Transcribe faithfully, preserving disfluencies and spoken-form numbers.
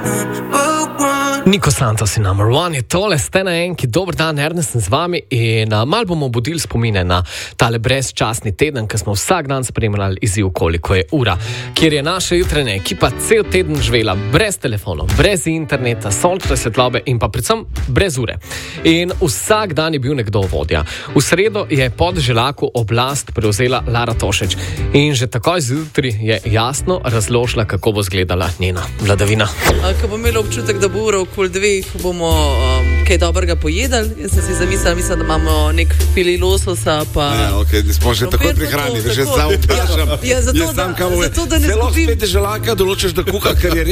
Niko Santos in Number One je tole, ste na enki, dober dan, Ernest sem z vami in uh, mal bomo budili spomine na tale brezčasni teden, ki smo vsak dan spremljali izziv, koliko je ura, kjer je naša jutranja ekipa cel teden živela brez telefonov, brez interneta, sončne svetlobe in pa predvsem brez ure. In vsak dan je bil nekdo vodja. V sredo je pod Želaku oblast prevzela Lara Tošić in že takoj zjutraj je jasno razložila, kako bo izgledala njena vladavina. Ko bomo imeli občutek, da bo ura okoli dveh, bomo um, kaj dobrega pojedali. Jaz sem si zamislila, mislim, da imamo nek fili lososa. Pa ja, okay, smo že takoj prihrani, že zdaj vprašam. Ja, zato, da, zato, da ne zelo zgubim. Zelo spet Želaka določiš, da kuha, ker je